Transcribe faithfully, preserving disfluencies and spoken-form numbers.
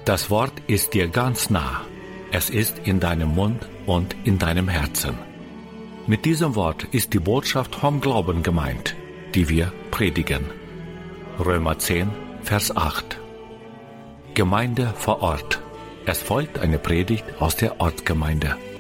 Das Wort ist dir ganz nah. Es ist in deinem Mund und in deinem Herzen. Mit diesem Wort ist die Botschaft vom Glauben gemeint, die wir predigen. Römer zehn, Vers acht. Gemeinde vor Ort. Es folgt eine Predigt aus der Ortsgemeinde.